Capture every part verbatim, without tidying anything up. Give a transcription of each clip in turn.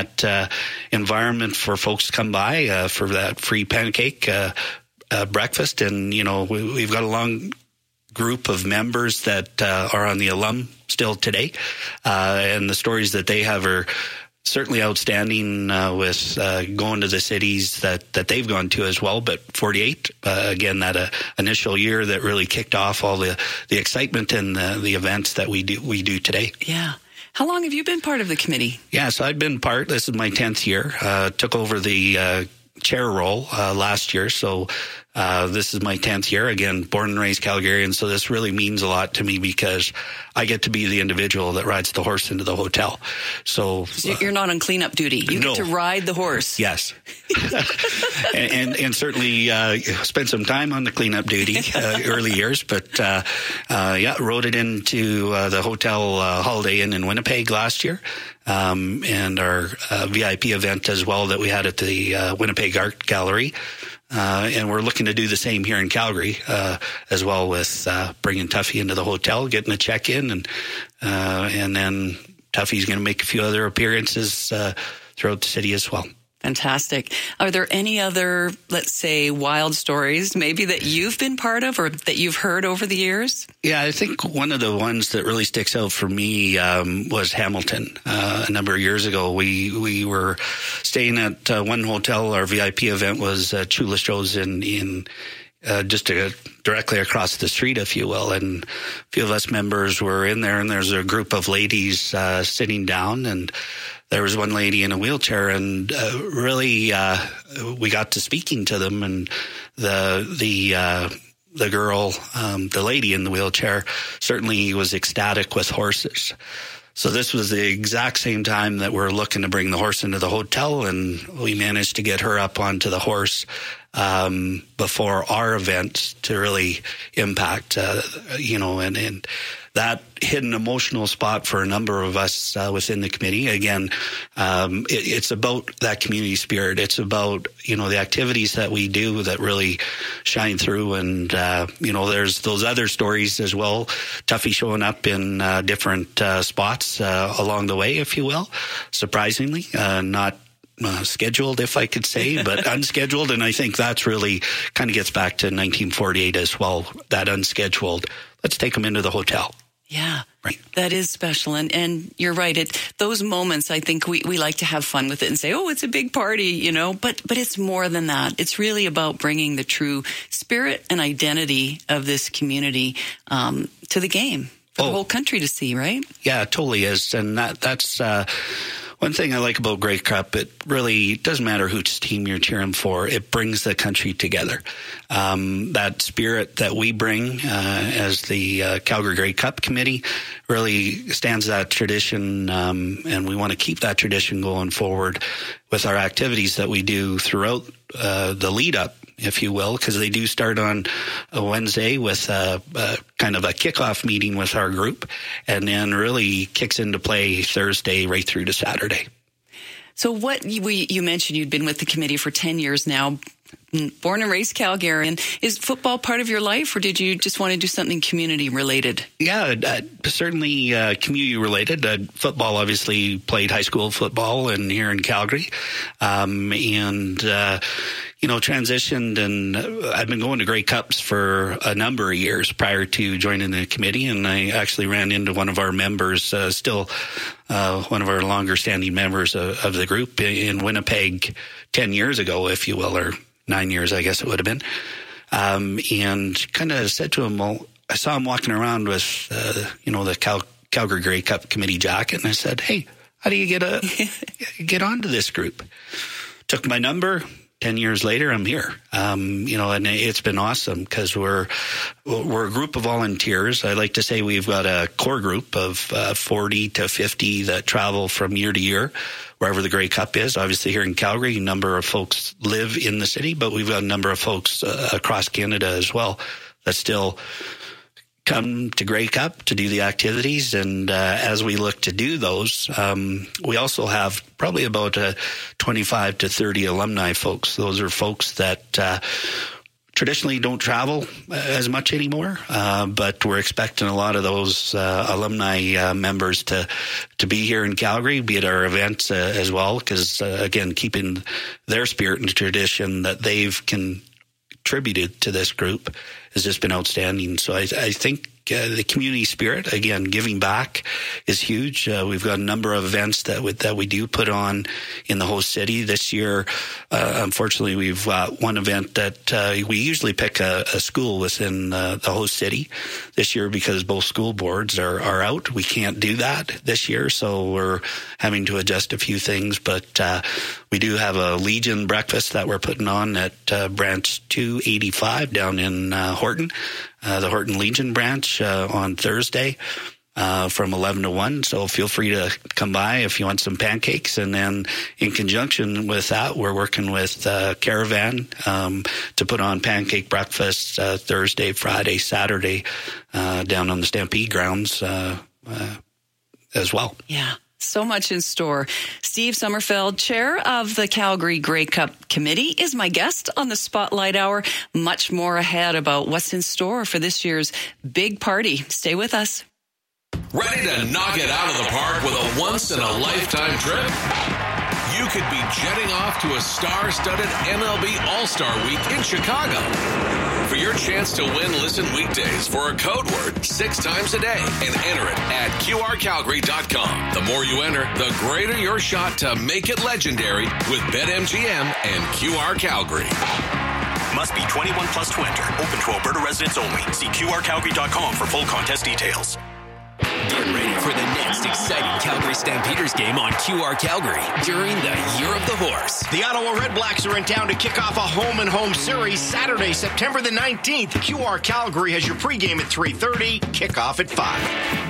that uh, environment for folks to come by uh, for that free pancake uh, uh, breakfast. And, you know, we, we've got a long group of members that uh, are on the alum still today. Uh, and the stories that they have are certainly outstanding uh, with uh, going to the cities that, that they've gone to as well. But forty-eight, uh, again, that uh, initial year that really kicked off all the, the excitement and the, the events that we do we do today. Yeah. How long have you been part of the committee? Yeah, so I've been part. This is my tenth year. Uh, took over the uh, chair role uh, last year. So uh, this is my tenth year. Again, born and raised Calgarian. So this really means a lot to me because I get to be the individual that rides the horse into the hotel. So, so you're not on cleanup duty. You no. get to ride the horse. Yes. and, and and certainly uh, spent some time on the cleanup duty uh, early years. But uh, uh, yeah, rode it into uh, the hotel uh, Holiday Inn in Winnipeg last year. Um, and our uh, V I P event as well that we had at the uh, Winnipeg Art Gallery. Uh, and we're looking to do the same here in Calgary uh, as well with uh, bringing Tuffy into the hotel, getting a check-in, and uh, and then Tuffy's going to make a few other appearances uh, throughout the city as well. Fantastic. Are there any other, let's say, wild stories maybe that you've been part of or that you've heard over the years? Yeah, I think one of the ones that really sticks out for me um, was Hamilton. Uh, a number of years ago, we we were staying at uh, one hotel. Our V I P event was uh, Chula Shows in in uh, just uh, directly across the street, if you will. And a few of us members were in there, and there's a group of ladies uh, sitting down, and there was one lady in a wheelchair, and uh, really uh, we got to speaking to them, and the the uh, the girl, um, the lady in the wheelchair, certainly was ecstatic with horses. So this was the exact same time that we're looking to bring the horse into the hotel, and we managed to get her up onto the horse um, before our event to really impact, uh, you know, and, and that hit an emotional spot for a number of us uh, within the committee. Again, um, it, it's about that community spirit. It's about, you know, the activities that we do that really shine through. And, uh, you know, there's those other stories as well. Tuffy showing up in uh, different uh, spots uh, along the way, if you will, surprisingly, uh, not Uh, scheduled, if I could say, but unscheduled. And I think that's really kind of gets back to nineteen forty-eight as well, that unscheduled. Let's take them into the hotel. Yeah, right. That is special. And, and you're right. It, those moments, I think we, we like to have fun with it and say, oh, it's a big party, you know, but, but it's more than that. It's really about bringing the true spirit and identity of this community um, to the game for oh. the whole country to see, right? Yeah, it totally is. And that that's... Uh, One thing I like about Grey Cup, it really doesn't matter whose team you're cheering for. It brings the country together. Um, that spirit that we bring uh, as the uh, Calgary Grey Cup Committee really stands that tradition, um, and we want to keep that tradition going forward with our activities that we do throughout uh, the lead-up, if you will, because they do start on a Wednesday with a, a kind of a kickoff meeting with our group, and then really kicks into play Thursday right through to Saturday. So what you, we, you mentioned you'd been with the committee for ten years now, born and raised Calgarian. Is football part of your life, or did you just want to do something community related? Yeah, uh, certainly uh, community related. Uh, football, obviously, played high school football and here in Calgary, um, and uh, you know, transitioned, and I've been going to Grey Cups for a number of years prior to joining the committee, and I actually ran into one of our members, uh, still uh, one of our longer-standing members of, of the group in Winnipeg ten years ago, if you will, or nine years, I guess it would have been, um, and kind of said to him, well, I saw him walking around with, uh, you know, the Cal- Calgary Grey Cup committee jacket, and I said, hey, how do you get a get onto this group? Took my number. Ten years later, I'm here. Um, you know, and it's been awesome because we're we're a group of volunteers. I like to say we've got a core group of uh, forty to fifty that travel from year to year, wherever the Grey Cup is. Obviously, here in Calgary, a number of folks live in the city, but we've got a number of folks uh, across Canada as well that still come to Grey Cup to do the activities. And uh, as we look to do those, um, we also have probably about uh, twenty-five to thirty alumni folks. Those are folks that uh, traditionally don't travel as much anymore, uh, but we're expecting a lot of those uh, alumni uh, members to to be here in Calgary, be at our events uh, as well, because, uh, again, keeping their spirit and tradition that they've contributed to this group has just been outstanding. So I, I think Uh, the community spirit, again, giving back is huge. Uh, we've got a number of events that we, that we do put on in the host city this year. Uh, unfortunately, we've got one event that uh, we usually pick a, a school within uh, the host city this year because both school boards are, are out. We can't do that this year, so we're having to adjust a few things. But uh, we do have a Legion breakfast that we're putting on at uh, branch two eighty-five down in uh, Horton. Uh, the Horton Legion branch uh, on Thursday uh, from eleven to one. So feel free to come by if you want some pancakes. And then in conjunction with that, we're working with uh, Caravan um, to put on pancake breakfast uh, Thursday, Friday, Saturday uh, down on the Stampede grounds uh, uh, as well. Yeah. So much in store. Steve Sommerfeld, chair of the Calgary Grey Cup Committee, is my guest on the Spotlight Hour. Much more ahead about what's in store for this year's big party. Stay with us. Ready to knock it out of the park with a once-in-a-lifetime trip? You could be jetting off to a star-studded M L B All-Star Week in Chicago. For your chance to win, listen weekdays for a code word six times a day and enter it at Q R Calgary dot com. The more you enter, the greater your shot to make it legendary with BetMGM and Q R Calgary. Must be twenty-one plus to enter. Open to Alberta residents only. See Q R Calgary dot com for full contest details. Get ready for the next exciting Calgary Stampeders game on Q R Calgary during the Year of the Horse. The Ottawa Redblacks are in town to kick off a home-and-home series Saturday, September the nineteenth. Q R Calgary has your pregame at three thirty, kickoff at five.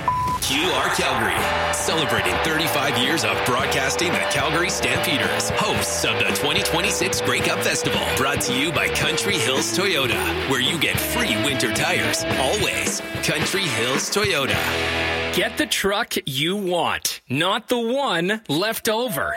Q R Calgary, celebrating thirty-five years of broadcasting the Calgary Stampeders, hosts of the twenty twenty-six Grey Cup Festival, brought to you by Country Hills Toyota, where you get free winter tires, always. Country Hills Toyota. Get the truck you want, not the one left over.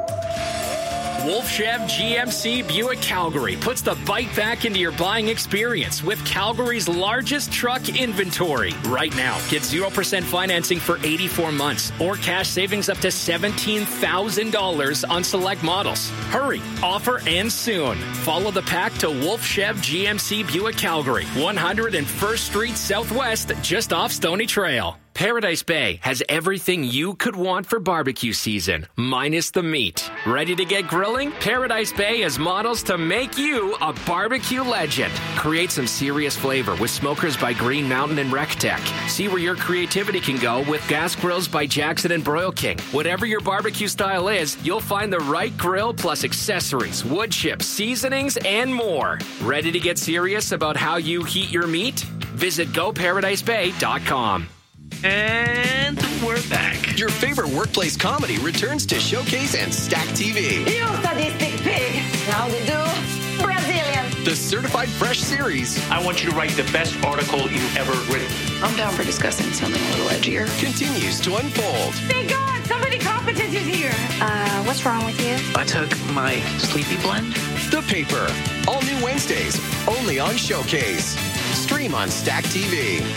Wolf Chev G M C Buick Calgary puts the bike back into your buying experience with Calgary's largest truck inventory. Right now, get zero percent financing for eighty-four months or cash savings up to seventeen thousand dollars on select models. Hurry, offer ends soon. Follow the pack to Wolf Chev G M C Buick Calgary, one hundred first Street Southwest, just off Stony Trail. Paradise Bay has everything you could want for barbecue season, minus the meat. Ready to get grilling? Paradise Bay has models to make you a barbecue legend. Create some serious flavor with smokers by Green Mountain and RecTech. See where your creativity can go with gas grills by Jackson and Broil King. Whatever your barbecue style is, you'll find the right grill plus accessories, wood chips, seasonings, and more. Ready to get serious about how you heat your meat? Visit go paradise bay dot com. And we're back. Your favorite workplace comedy returns to Showcase and Stack T V. You sadistic pig. How to do? Brazilian. The Certified Fresh series. I want you to write the best article you've ever written. I'm down for discussing something a little edgier. Continues to unfold. Thank God, somebody competent is here. Uh, what's wrong with you? I took my sleepy blend. The Paper. All new Wednesdays. Only on Showcase. Stream on Stack T V.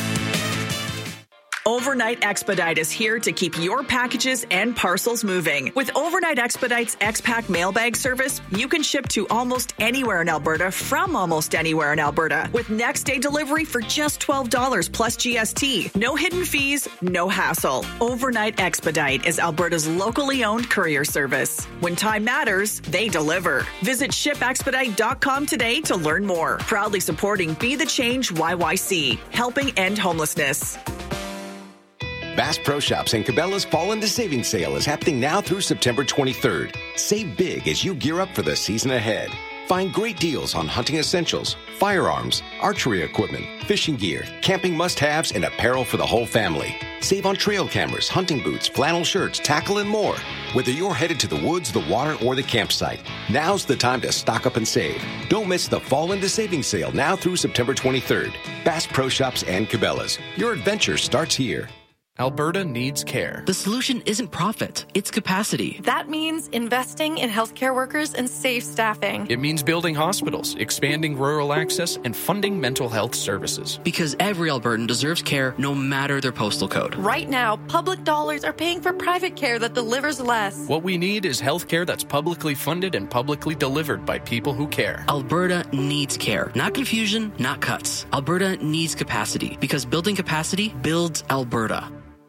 Overnight Expedite is here to keep your packages and parcels moving. With Overnight Expedite's X-Pack mailbag service, you can ship to almost anywhere in Alberta from almost anywhere in Alberta with next day delivery for just twelve dollars plus G S T. No hidden fees, no hassle. Overnight Expedite is Alberta's locally owned courier service. When time matters, they deliver. Visit ship expedite dot com today to learn more. Proudly supporting Be the Change Y Y C, helping end homelessness. Bass Pro Shops and Cabela's Fall into Savings Sale is happening now through September twenty-third. Save big as you gear up for the season ahead. Find great deals on hunting essentials, firearms, archery equipment, fishing gear, camping must-haves, and apparel for the whole family. Save on trail cameras, hunting boots, flannel shirts, tackle, and more. Whether you're headed to the woods, the water, or the campsite, now's the time to stock up and save. Don't miss the Fall into Savings Sale now through September twenty-third. Bass Pro Shops and Cabela's. Your adventure starts here. Alberta needs care. The solution isn't profit, it's capacity. That means investing in healthcare workers and safe staffing. It means building hospitals, expanding rural access, and funding mental health services. Because every Albertan deserves care no matter their postal code. Right now, public dollars are paying for private care that delivers less. What we need is healthcare that's publicly funded and publicly delivered by people who care. Alberta needs care. Not confusion, not cuts. Alberta needs capacity because building capacity builds Alberta.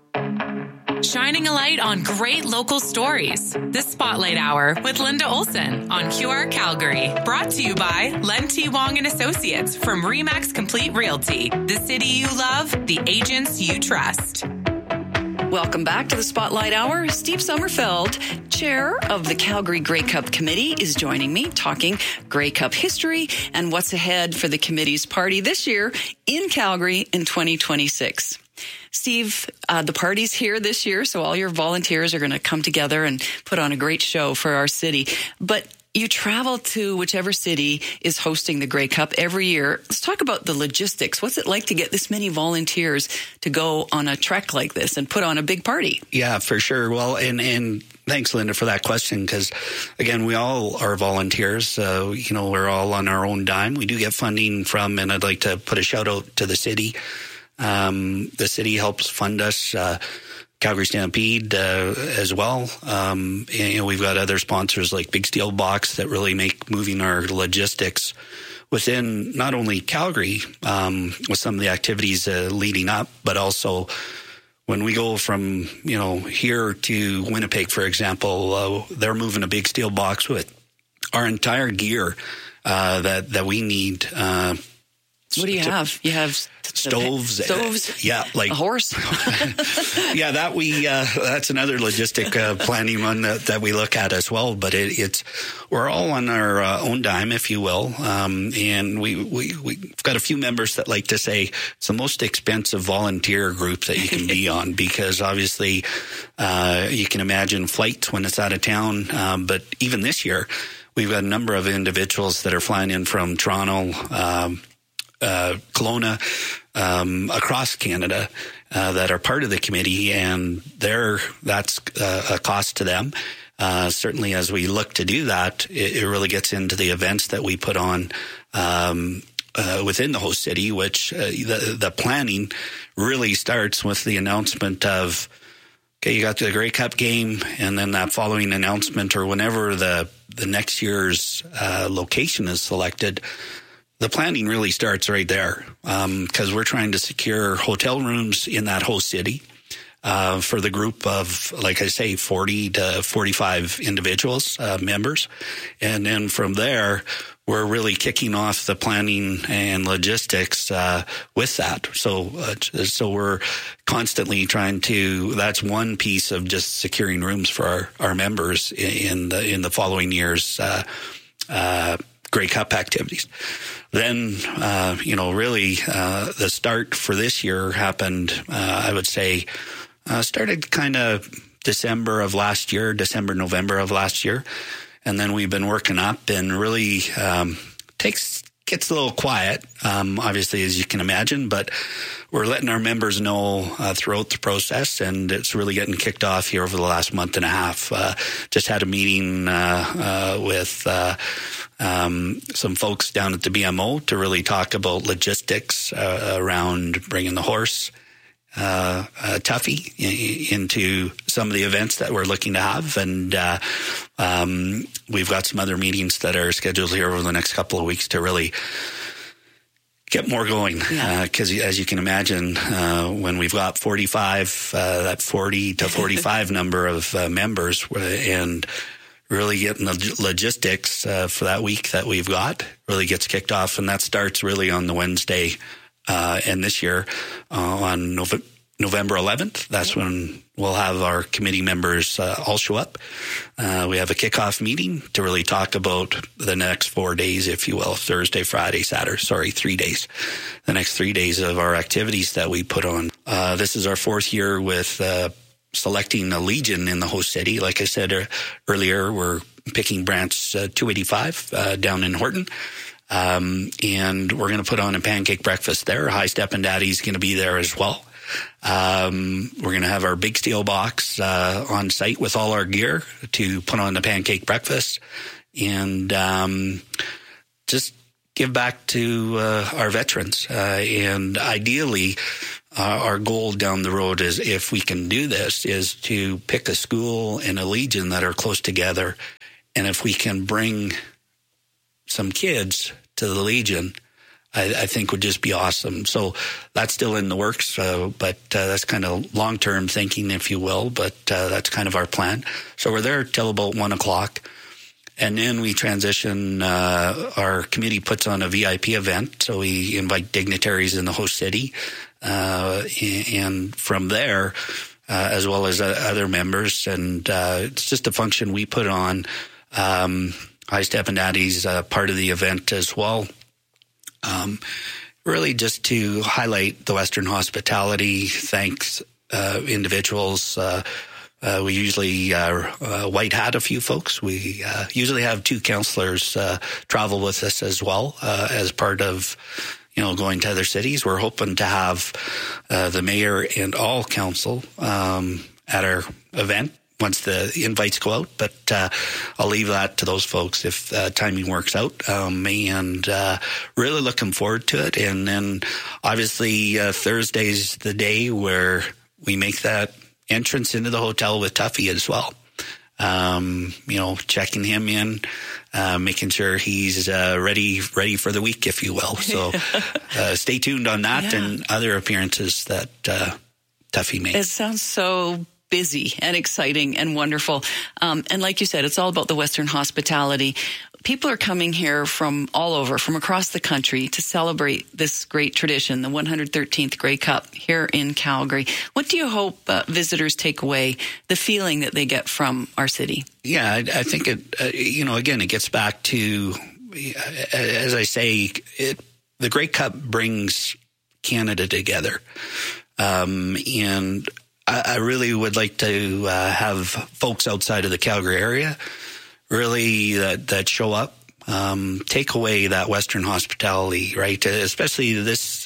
Shining a light on great local stories. The Spotlight Hour with Linda Olson on Q R Calgary. Brought to you by Len T. Wong and Associates from Remax Complete Realty. The city you love, the agents you trust. Welcome back to the Spotlight Hour. Steve Sommerfeld, chair of the Calgary Grey Cup Committee, is joining me talking Grey Cup history and what's ahead for the committee's party this year in Calgary in twenty twenty-six. Steve, uh, the party's here this year, so all your volunteers are going to come together and put on a great show for our city. But you travel to whichever city is hosting the Grey Cup every year. Let's talk about the logistics. What's it like to get this many volunteers to go on a trek like this and put on a big party? Yeah, for sure. Well, and, and thanks, Linda, for that question, because, again, we all are volunteers. So, you know, we're all on our own dime. We do get funding from, and I'd like to put a shout out to the city. Um, the city helps fund us, uh, Calgary Stampede, uh, as well. Um, and, you know, we've got other sponsors like Big Steel Box that really make moving our logistics within not only Calgary, um, with some of the activities, uh, leading up, but also when we go from, you know, here to Winnipeg, for example, uh, they're moving a Big Steel Box with our entire gear, uh, that, that we need, uh, what do you have? You have stoves. Stoves. Yeah, like a horse. yeah, that we uh, that's another logistic uh, planning one that, that we look at as well. But it, it's we're all on our uh, own dime, if you will, um, and we we we've got a few members that like to say it's the most expensive volunteer group that you can be on because obviously uh, you can imagine flights when it's out of town. Um, but even this year, we've got a number of individuals that are flying in from Toronto. Um, Uh, Kelowna, um, across Canada, uh, that are part of the committee, and they're, that's uh, a cost to them. Uh, certainly as we look to do that, it, it really gets into the events that we put on, um, uh, within the host city, which, uh, the, the planning really starts with the announcement of, okay, you got the Grey Cup game, and then that following announcement or whenever the, the next year's, uh, location is selected. The planning really starts right there because um, we're trying to secure hotel rooms in that host city uh, for the group of, like I say, forty to forty-five individuals, uh, members. And then from there, we're really kicking off the planning and logistics uh, with that. So, uh, so we're constantly trying to, that's one piece of just securing rooms for our, our members in the, in the following year's uh, uh, Grey Cup activities. Then, uh, you know, really, uh, the start for this year happened, uh, I would say, uh, started kind of December of last year, December, November of last year. And then we've been working up and really, um, takes, gets a little quiet, um, obviously, as you can imagine, but we're letting our members know, uh, throughout the process, and it's really getting kicked off here over the last month and a half. Uh, just had a meeting, uh, uh, with, uh, Um, some folks down at the B M O to really talk about logistics uh, around bringing the horse uh, uh, Tuffy in, into some of the events that we're looking to have. And uh, um, we've got some other meetings that are scheduled here over the next couple of weeks to really get more going. Because yeah. uh, as you can imagine, uh, when we've got forty-five, uh, that forty to forty-five number of uh, members and really getting the logistics uh, for that week that we've got really gets kicked off. And that starts really on the Wednesday uh, and this year uh, on Nove- November eleventh. That's when we'll have our committee members uh, all show up. Uh, we have a kickoff meeting to really talk about the next four days, if you will, Thursday, Friday, Saturday, sorry, three days, the next three days of our activities that we put on. Uh, this is our fourth year with uh, selecting a Legion in the host city. Like I said uh, earlier, we're picking branch uh, two eighty-five uh, down in Horton. Um, and we're going to put on a pancake breakfast there. High Step and Daddy's going to be there as well. Um, we're going to have our big steel box uh, on site with all our gear to put on the pancake breakfast and um, just give back to uh, our veterans. Uh, and ideally, uh, our goal down the road is, if we can do this, is to pick a school and a Legion that are close together. And if we can bring some kids to the Legion, I, I think would just be awesome. So that's still in the works, uh, but uh, that's kind of long-term thinking, if you will, but uh, that's kind of our plan. So we're there till about one o'clock. And then we transition, uh, our committee puts on a V I P event. So we invite dignitaries in the host city. Uh, and from there, uh, as well as uh, other members. And, uh, it's just a function we put on. Um, High Step and Daddy's, uh, part of the event as well. Um, really just to highlight the Western hospitality, thanks, uh, individuals, uh, Uh, we usually uh, uh, white hat a few folks. We uh, usually have two counselors uh, travel with us as well uh, as part of, you know, going to other cities. We're hoping to have uh, the mayor and all council um, at our event once the invites go out. But uh, I'll leave that to those folks if uh, timing works out. Um, and uh, really looking forward to it. And then obviously uh, Thursday's the day where we make that entrance into the hotel with Tuffy as well. Um, you know, checking him in, uh, making sure he's uh, ready ready for the week, if you will. So uh, stay tuned on that yeah. and other appearances that uh, Tuffy makes. It sounds so busy and exciting and wonderful. Um, and like you said, it's all about the Western hospitality. People are coming here from all over, from across the country to celebrate this great tradition, the one hundred thirteenth Grey Cup here in Calgary. What do you hope uh, visitors take away, the feeling that they get from our city? Yeah, I, I think it, uh, you know, again, it gets back to, as I say, it, the Grey Cup brings Canada together. Um, and I, I really would like to uh, have folks outside of the Calgary area really that, that show up, um, take away that Western hospitality, right? Especially this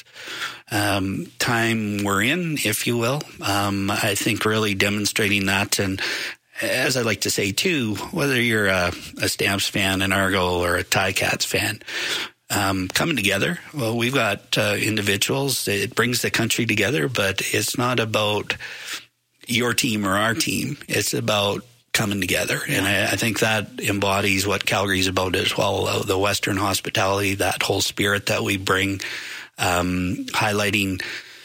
um, time we're in, if you will. Um, I think really demonstrating that. And as I like to say too, whether you're a, a Stamps fan, an Argo, or a Ticats fan, um, coming together. Well, we've got uh, individuals. It brings the country together, but it's not about your team or our team. It's about coming together. And I, I think that embodies what Calgary's about as well, uh, the Western hospitality, that whole spirit that we bring, um, highlighting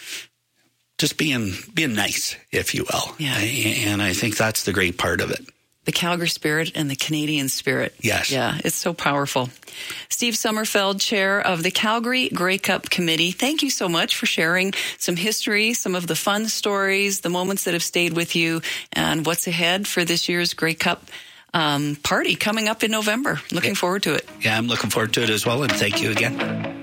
just being being nice, if you will. Yeah. And I think that's the great part of it. The Calgary spirit and the Canadian spirit. Yes. Yeah, it's so powerful. Steve Sommerfeld, chair of the Calgary Grey Cup Committee, thank you so much for sharing some history, some of the fun stories, the moments that have stayed with you, and what's ahead for this year's Grey Cup um, party coming up in November. Looking yeah. forward to it. Yeah, I'm looking forward to it as well, and thank you again.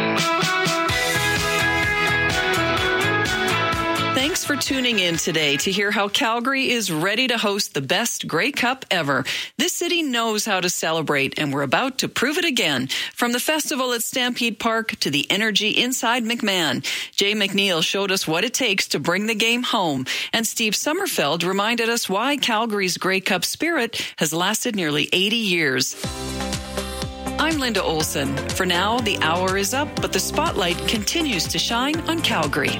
Thanks for tuning in today to hear how Calgary is ready to host the best Grey Cup ever. This city knows how to celebrate, and we're about to prove it again. From the festival at Stampede Park to the energy inside McMahon, Jay McNeil showed us what it takes to bring the game home, and Steve Sommerfeld reminded us why Calgary's Grey Cup spirit has lasted nearly eighty years. I'm Linda Olson. For now, the hour is up, but the spotlight continues to shine on Calgary.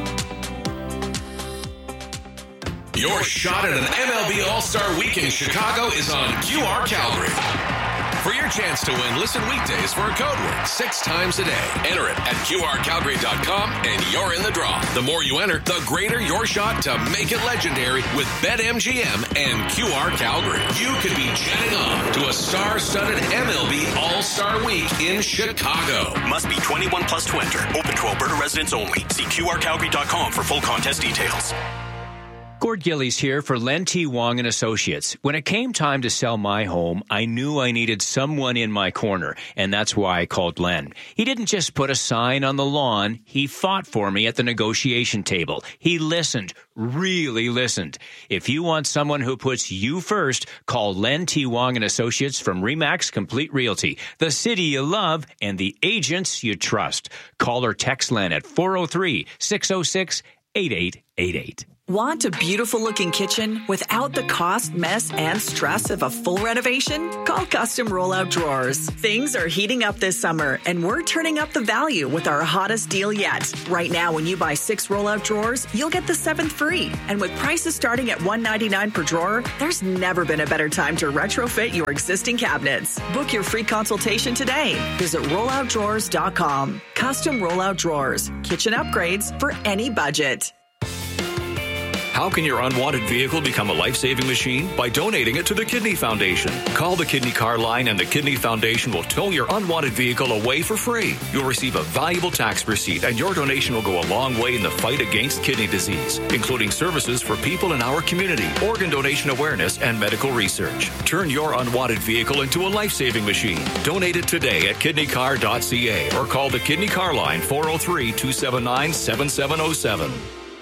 Your shot at an M L B All-Star Week in Chicago is on Q R Calgary. For your chance to win, listen weekdays for a code word six times a day. Enter it at Q R Calgary dot com and you're in the draw. The more you enter, the greater your shot to make it legendary with BetMGM and Q R Calgary. You could be jetting off to a star-studded M L B All-Star Week in Chicago. Must be twenty-one plus to enter. Open to Alberta residents only. See Q R Calgary dot com for full contest details. Gord Gillies here for Len T. Wong and Associates. When it came time to sell my home, I knew I needed someone in my corner, and that's why I called Len. He didn't just put a sign on the lawn. He fought for me at the negotiation table. He listened, really listened. If you want someone who puts you first, call Len T. Wong and Associates from Remax Complete Realty, the city you love and the agents you trust. Call or text Len at four oh three, six oh six, eight eight eight eight. Want a beautiful-looking kitchen without the cost, mess, and stress of a full renovation? Call Custom Rollout Drawers. Things are heating up this summer, and we're turning up the value with our hottest deal yet. Right now, when you buy six rollout drawers, you'll get the seventh free. And with prices starting at one hundred ninety-nine dollars per drawer, there's never been a better time to retrofit your existing cabinets. Book your free consultation today. Visit rollout drawers dot com. Custom Rollout Drawers. Kitchen upgrades for any budget. How can your unwanted vehicle become a life-saving machine? By donating it to the Kidney Foundation. Call the Kidney Car Line and the Kidney Foundation will tow your unwanted vehicle away for free. You'll receive a valuable tax receipt and your donation will go a long way in the fight against kidney disease, including services for people in our community, organ donation awareness, and medical research. Turn your unwanted vehicle into a life-saving machine. Donate it today at kidney car dot c a or call the Kidney Car Line four oh three, two seven nine, seven seven oh seven.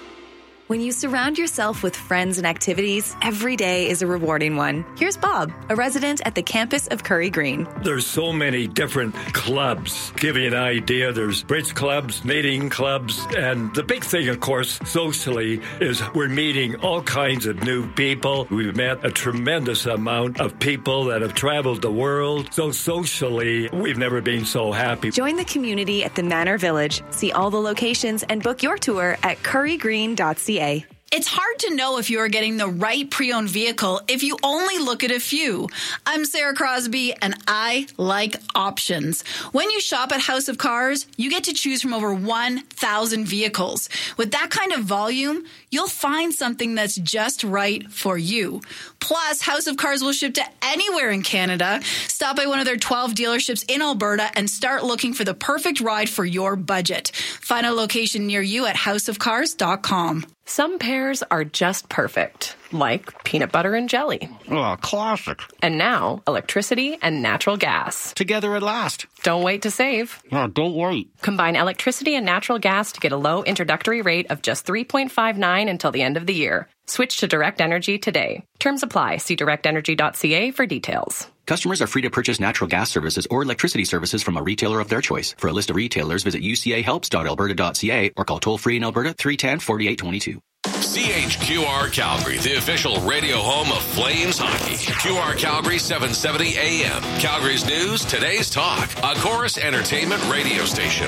When you surround yourself with friends and activities, every day is a rewarding one. Here's Bob, a resident at the campus of Curry Green. There's so many different clubs. Give you an idea, there's bridge clubs, knitting clubs, and the big thing, of course, socially, is we're meeting all kinds of new people. We've met a tremendous amount of people that have traveled the world. So socially, we've never been so happy. Join the community at the Manor Village. See all the locations and book your tour at curry green dot c a. It's hard to know if you are getting the right pre-owned vehicle if you only look at a few. I'm Sarah Crosby, and I like options. When you shop at House of Cars, you get to choose from over one thousand vehicles. With that kind of volume, you'll find something that's just right for you. Plus, House of Cars will ship to anywhere in Canada. Stop by one of their twelve dealerships in Alberta and start looking for the perfect ride for your budget. Find a location near you at house of cars dot com. Some pairs are just perfect, like peanut butter and jelly. Oh, classic. And now, electricity and natural gas. Together at last. Don't wait to save. No, don't wait. Combine electricity and natural gas to get a low introductory rate of just three point five nine until the end of the year. Switch to Direct Energy today. Terms apply. See direct energy dot c a for details. Customers are free to purchase natural gas services or electricity services from a retailer of their choice. For a list of retailers, visit u c a helps dot alberta dot c a or call toll-free in Alberta three one zero, four eight two two. C H Q R Calgary, the official radio home of Flames hockey. Q R Calgary, seven seventy A M. Calgary's news, today's talk. A Chorus Entertainment radio station.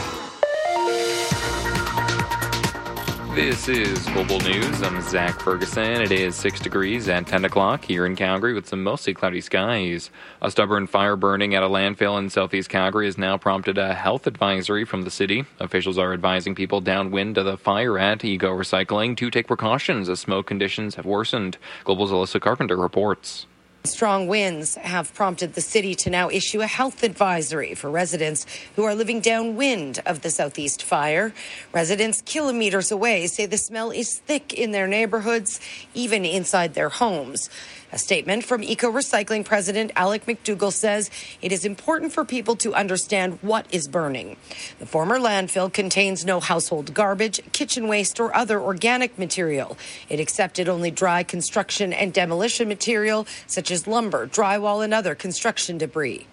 This is Global News. I'm Zach Ferguson. It is six degrees at ten o'clock here in Calgary with some mostly cloudy skies. A stubborn fire burning at a landfill in southeast Calgary has now prompted a health advisory from the city. Officials are advising people downwind of the fire at Eco Recycling to take precautions as smoke conditions have worsened. Global's Alyssa Carpenter reports. Strong winds have prompted the city to now issue a health advisory for residents who are living downwind of the southeast fire. Residents kilometers away say the smell is thick in their neighborhoods, even inside their homes. A statement from Eco Recycling President Alec McDougall says it is important for people to understand what is burning. The former landfill contains no household garbage, kitchen waste, or other organic material. It accepted only dry construction and demolition material, such as lumber, drywall, and other construction debris.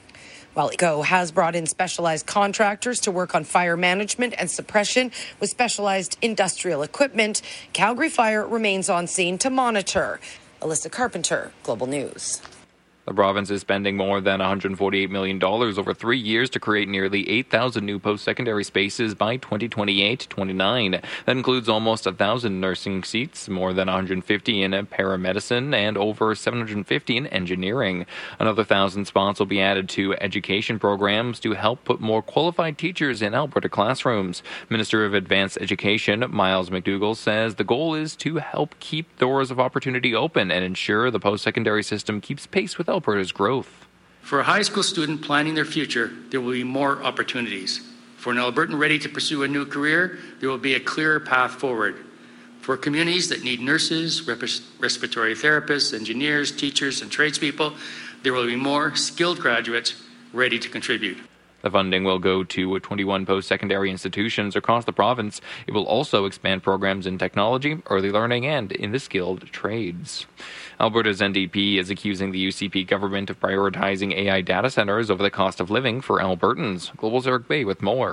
While Eco has brought in specialized contractors to work on fire management and suppression with specialized industrial equipment, Calgary Fire remains on scene to monitor. Alyssa Carpenter, Global News. The province is spending more than one hundred forty-eight million dollars over three years to create nearly eight thousand new post-secondary spaces by twenty twenty-eight to twenty-nine. That includes almost one thousand nursing seats, more than one hundred fifty in paramedicine, and over seven hundred fifty in engineering. Another one thousand spots will be added to education programs to help put more qualified teachers in Alberta classrooms. Minister of Advanced Education, Miles McDougall, says the goal is to help keep doors of opportunity open and ensure the post-secondary system keeps pace with Alberta's growth. For a high school student planning their future, there will be more opportunities. For an Albertan ready to pursue a new career, there will be a clearer path forward. For communities that need nurses, respiratory therapists, engineers, teachers, and tradespeople, there will be more skilled graduates ready to contribute. The funding will go to twenty-one post-secondary institutions across the province. It will also expand programs in technology, early learning, and in the skilled trades. Alberta's N D P is accusing the U C P government of prioritizing A I data centers over the cost of living for Albertans. Global's Eric Bay with more.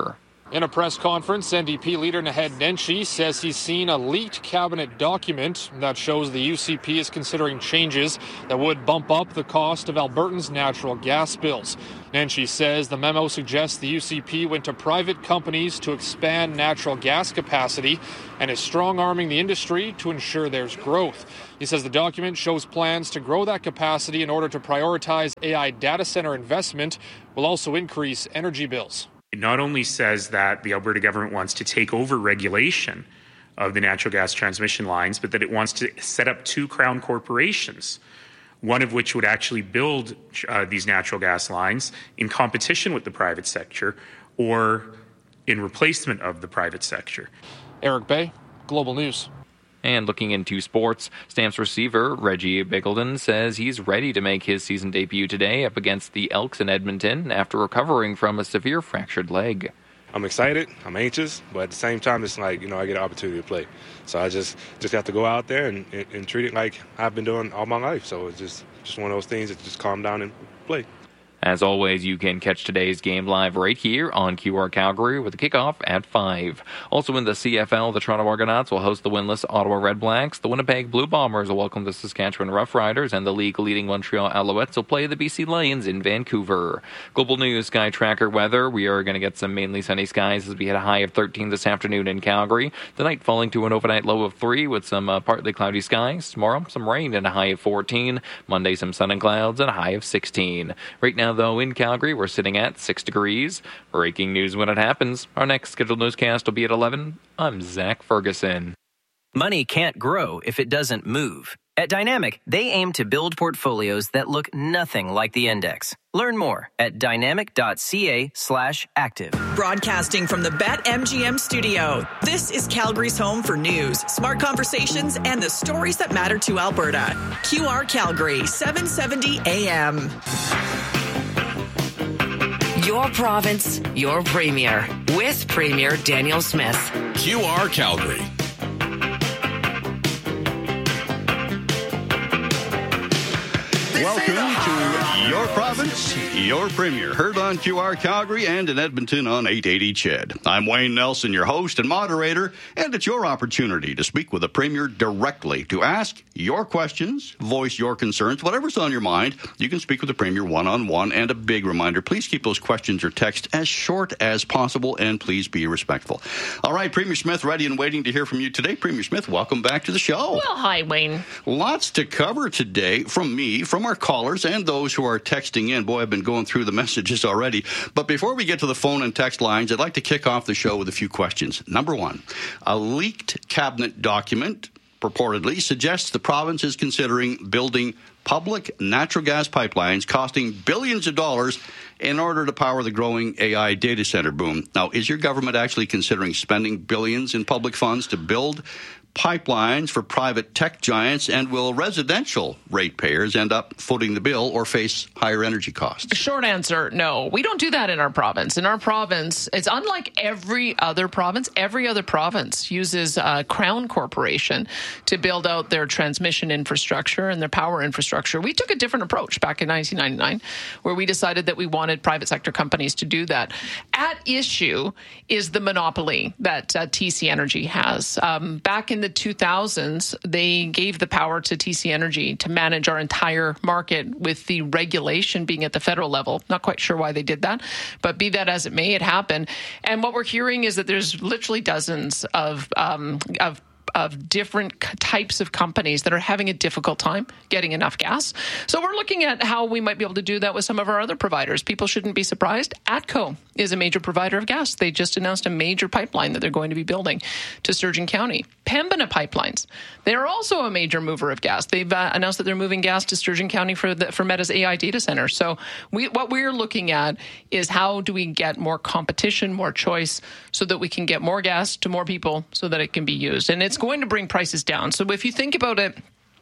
In a press conference, N D P leader Naheed Nenshi says he's seen a leaked cabinet document that shows the U C P is considering changes that would bump up the cost of Albertans' natural gas bills. Nenshi says the memo suggests the U C P went to private companies to expand natural gas capacity and is strong-arming the industry to ensure there's growth. He says the document shows plans to grow that capacity in order to prioritize A I data center investment, will also increase energy bills. It not only says that the Alberta government wants to take over regulation of the natural gas transmission lines, but that it wants to set up two crown corporations, one of which would actually build uh, these natural gas lines in competition with the private sector or in replacement of the private sector. Eric Bay, Global News. And looking into sports, Stamps receiver Reggie Biggleton says he's ready to make his season debut today up against the Elks in Edmonton after recovering from a severe fractured leg. I'm excited, I'm anxious, but at the same time, it's like, you know, I get an opportunity to play. So I just, just have to go out there and, and, and treat it like I've been doing all my life. So it's just, just one of those things that just calm down and play. As always, you can catch today's game live right here on Q R Calgary with a kickoff at five. Also in the C F L, the Toronto Argonauts will host the winless Ottawa Redblacks. The Winnipeg Blue Bombers will welcome the Saskatchewan Roughriders, and the league-leading Montreal Alouettes will play the B C Lions in Vancouver. Global News Sky Tracker weather. We are going to get some mainly sunny skies as we hit a high of thirteen this afternoon in Calgary. The night falling to an overnight low of three with some uh, partly cloudy skies. Tomorrow, some rain and a high of fourteen. Monday, some sun and clouds and a high of sixteen. Right now, though, in Calgary, we're sitting at six degrees. Breaking news when it happens. Our next scheduled newscast will be at eleven. I'm Zach Ferguson. Money can't grow if it doesn't move. At Dynamic, they aim to build portfolios that look nothing like the index. Learn more at dynamic.ca slash active. Broadcasting from the BetMGM studio, this is Calgary's home for news, smart conversations, and the stories that matter to Alberta. Q R Calgary, seven seventy A M. Your province, your premier. With Premier Danielle Smith. Q R Calgary. Welcome to Your Province, Your Premier. Heard on Q R Calgary and in Edmonton on eight eighty C H E D. I'm Wayne Nelson, your host and moderator, and it's your opportunity to speak with the Premier directly, to ask your questions, voice your concerns, whatever's on your mind. You can speak with the Premier one-on-one, and a big reminder, please keep those questions or text as short as possible, and please be respectful. All right, Premier Smith, ready and waiting to hear from you today. Premier Smith, welcome back to the show. Well, hi, Wayne. Lots to cover today from me, from our callers, and those who are texting in. Boy, I've been going through the messages already. But before we get to the phone and text lines, I'd like to kick off the show with a few questions. Number one, a leaked cabinet document purportedly suggests the province is considering building public natural gas pipelines costing billions of dollars in order to power the growing A I data center boom. Now, is your government actually considering spending billions in public funds to build pipelines for private tech giants, and will residential ratepayers end up footing the bill or face higher energy costs? Short answer, no. We don't do that in our province. In our province, it's unlike every other province. Every other province uses a Crown Corporation to build out their transmission infrastructure and their power infrastructure. We took a different approach back in nineteen ninety-nine, where we decided that we wanted private sector companies to do that. At issue is the monopoly that uh, T C Energy has. Um, back in In the two thousands, they gave the power to T C Energy to manage our entire market, with the regulation being at the federal level. Not quite sure why they did that, but be that as it may, it happened. And what we're hearing is that there's literally dozens of um, of of different types of companies that are having a difficult time getting enough gas. So we're looking at how we might be able to do that with some of our other providers. People shouldn't be surprised. ATCO is a major provider of gas. They just announced a major pipeline that they're going to be building to Sturgeon County. Pembina Pipelines, they're also a major mover of gas. They've uh, announced that they're moving gas to Sturgeon County for the, for Meta's A I data center. So we, what we're looking at is how do we get more competition, more choice, so that we can get more gas to more people so that it can be used. And it's going to bring prices down. So if you think about it,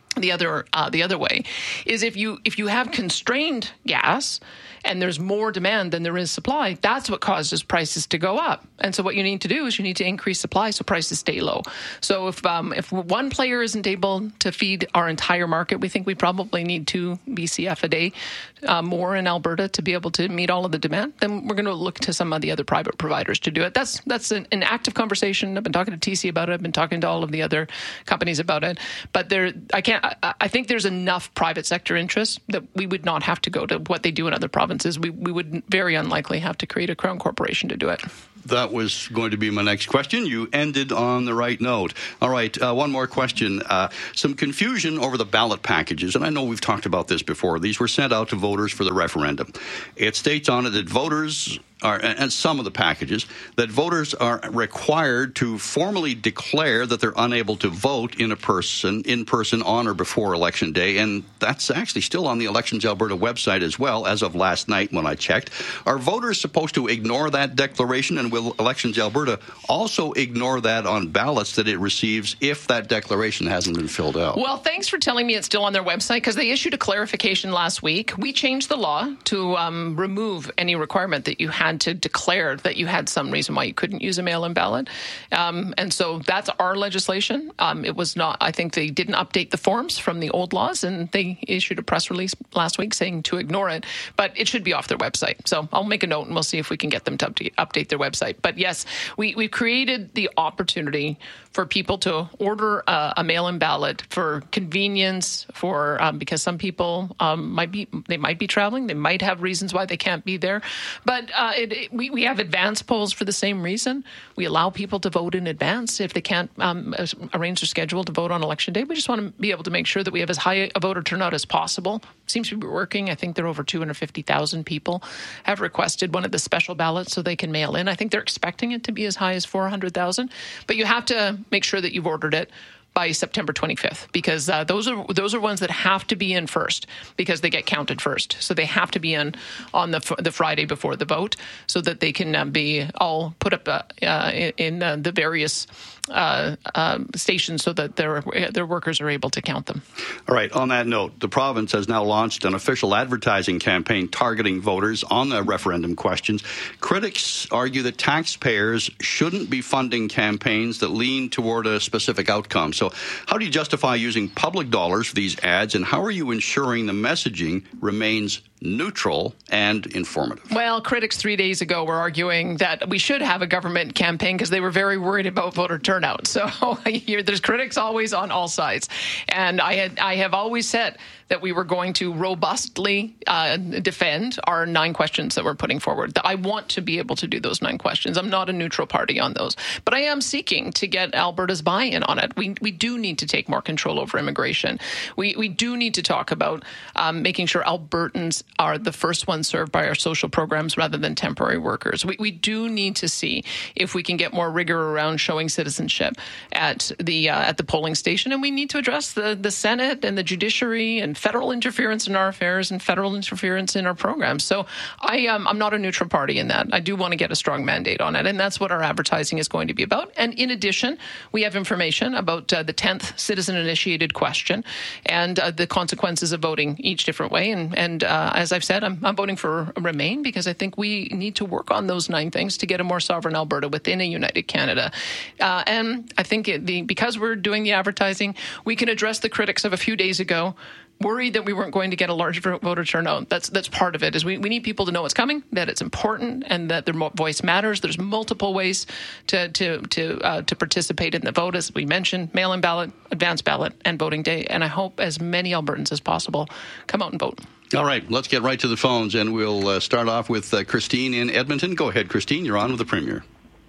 the other uh, the other way is if you if you have constrained gas and there's more demand than there is supply, that's what causes prices to go up. And so what you need to do is you need to increase supply so prices stay low. So if um, if one player isn't able to feed our entire market, we think we probably need two B C F a day uh, more in Alberta to be able to meet all of the demand. Then we're going to look to some of the other private providers to do it. That's that's an, an active conversation. I've been talking to T C about it. I've been talking to all of the other companies about it. But there, I can't. I, I think there's enough private sector interest that we would not have to go to what they do in other provinces. We we would very unlikely have to create a Crown Corporation to do it. That was going to be my next question. You ended on the right note. All right, uh, one more question. Uh, some confusion over the ballot packages, and I know we've talked about this before. These were sent out to voters for the referendum. It states on it that voters are, and some of the packages, that voters are required to formally declare that they're unable to vote in a person, in person on or before Election Day, and that's actually still on the Elections Alberta website as well, as of last night when I checked. Are voters supposed to ignore that declaration, and will Elections Alberta also ignore that on ballots that it receives if that declaration hasn't been filled out? Well, thanks for telling me it's still on their website, because they issued a clarification last week. We changed the law to um, remove any requirement that you had to declare that you had some reason why you couldn't use a mail-in ballot. Um, and so that's our legislation. Um, it was not, I think they didn't update the forms from the old laws, and they issued a press release last week saying to ignore it, but it should be off their website. So I'll make a note and we'll see if we can get them to update, update their website. But yes, we, we've created the opportunity for people to order a, a mail-in ballot for convenience, for um, because some people um, might be they might be traveling, they might have reasons why they can't be there. But uh, it, it, we we have advance polls for the same reason. We allow people to vote in advance if they can't um, arrange their schedule to vote on Election Day. We just want to be able to make sure that we have as high a voter turnout as possible. Seems to be working. I think there are over two hundred fifty thousand people have requested one of the special ballots so they can mail in. I think they're expecting it to be as high as four hundred thousand. But you have to make sure that you've ordered it by September twenty-fifth, because uh, those are those are ones that have to be in first, because they get counted first. So they have to be in on the the Friday before the vote, so that they can uh, be all put up uh, uh, in uh, the various uh, uh, stations, so that their their workers are able to count them. All right. On that note, the province has now launched an official advertising campaign targeting voters on the referendum questions. Critics argue that taxpayers shouldn't be funding campaigns that lean toward a specific outcome. So how do you justify using public dollars for these ads, and how are you ensuring the messaging remains neutral and informative? Well, critics three days ago were arguing that we should have a government campaign because they were very worried about voter turnout. So there's critics always on all sides. And I had I have always said that we were going to robustly uh, defend our nine questions that we're putting forward. I want to be able to do those nine questions. I'm not a neutral party on those. But I am seeking to get Alberta's buy-in on it. We we do need to take more control over immigration. We, we do need to talk about um, making sure Albertans are the first ones served by our social programs rather than temporary workers. We, we do need to see if we can get more rigor around showing citizenship at the uh, at the polling station. And we need to address the, the Senate and the judiciary and federal interference in our affairs and federal interference in our programs. So I, um, I'm not a neutral party in that. I do want to get a strong mandate on it, and that's what our advertising is going to be about. And in addition, we have information about uh, the tenth citizen-initiated question and uh, the consequences of voting each different way. And, and uh, as I've said, I'm, I'm voting for Remain because I think we need to work on those nine things to get a more sovereign Alberta within a united Canada. Uh, and I think it, the, because we're doing the advertising, we can address the critics of a few days ago worried that we weren't going to get a large voter turnout. That's that's part of it. Is we, we need people to know what's coming, that it's important, and that their voice matters. There's multiple ways to to to uh, to participate in the vote, as we mentioned: mail-in ballot, advance ballot, and voting day. And I hope as many Albertans as possible come out and vote. All right, let's get right to the phones, and we'll uh, start off with uh, Christine in Edmonton. Go ahead, Christine. You're on with the Premier.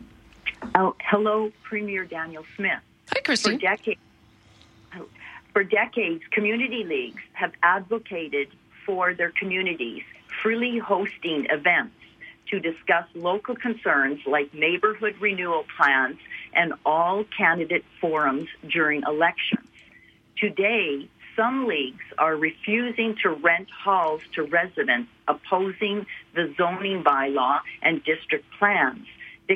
Oh, hello, Premier Daniel Smith. Hi, Christine. For decades, For decades, community leagues have advocated for their communities freely hosting events to discuss local concerns like neighborhood renewal plans and all candidate forums during elections. Today, some leagues are refusing to rent halls to residents opposing the zoning bylaw and district plans,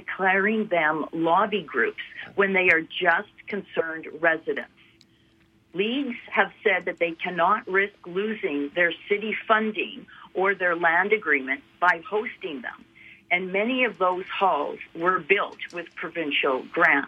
declaring them lobby groups when they are just concerned residents. Leagues have said that they cannot risk losing their city funding or their land agreement by hosting them, and many of those halls were built with provincial grants.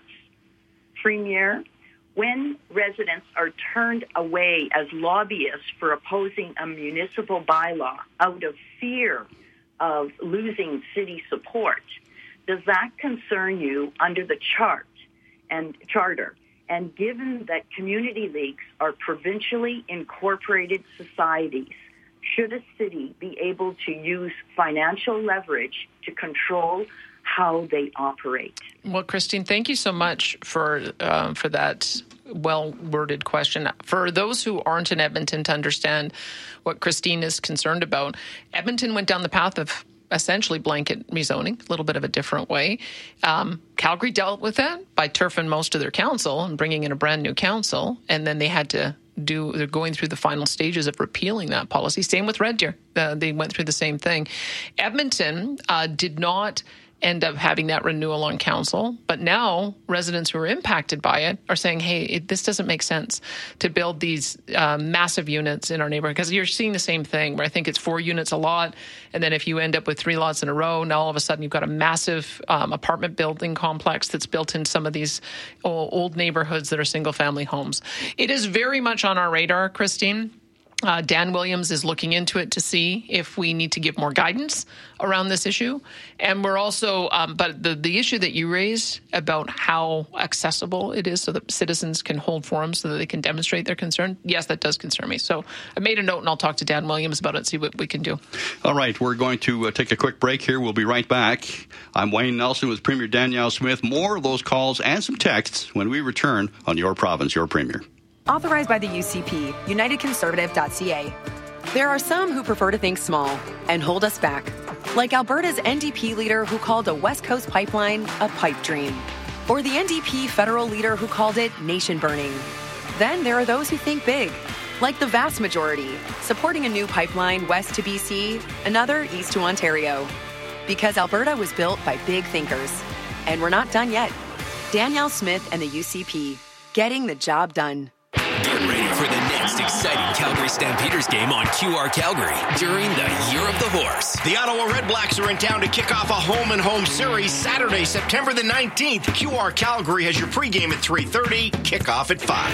Premier, when residents are turned away as lobbyists for opposing a municipal bylaw out of fear of losing city support, does that concern you under the chart and charter? And given that community leagues are provincially incorporated societies, should a city be able to use financial leverage to control how they operate? Well, Christine, thank you so much for um, for that well-worded question. For those who aren't in Edmonton to understand what Christine is concerned about, Edmonton went down the path of essentially blanket rezoning, a little bit of a different way. Um, Calgary dealt with that by turfing most of their council and bringing in a brand new council, and then they had to do, they're going through the final stages of repealing that policy. Same with Red Deer. Uh, they went through the same thing. Edmonton uh, did not end up having that renewal on council, but now residents who are impacted by it are saying, hey, it, this doesn't make sense to build these uh, massive units in our neighborhood, because you're seeing the same thing where I think it's four units a lot, and then if you end up with three lots in a row, now all of a sudden you've got a massive um, apartment building complex that's built in some of these old, old neighborhoods that are single-family homes. It is very much on our radar, Christine. Uh, Dan Williams is looking into it to see if we need to give more guidance around this issue. And we're also, um, but the, the issue that you raised about how accessible it is so that citizens can hold forums so that they can demonstrate their concern, yes, that does concern me. So I made a note and I'll talk to Dan Williams about it, see what we can do. All right, we're going to uh, take a quick break here. We'll be right back. I'm Wayne Nelson with Premier Danielle Smith. More of those calls and some texts when we return on Your Province, Your Premier. Authorized by the U C P, united conservative dot c a. There are some who prefer to think small and hold us back, like Alberta's N D P leader who called a West Coast pipeline a pipe dream, or the N D P federal leader who called it nation-burning. Then there are those who think big, like the vast majority, supporting a new pipeline west to B C, another east to Ontario. Because Alberta was built by big thinkers. And we're not done yet. Danielle Smith and the U C P, getting the job done. Get ready for the next exciting Calgary Stampeders game on Q R Calgary during the Year of the Horse. The Ottawa Red Blacks are in town to kick off a home-and-home series Saturday, September the nineteenth. Q R Calgary has your pregame at three thirty, kickoff at five.